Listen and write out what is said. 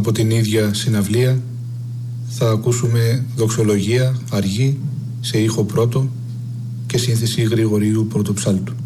Από την ίδια συναυλία θα ακούσουμε δοξολογία αργή σε ήχο πρώτο και σύνθεση Γρηγορίου Πρωτοψάλτου.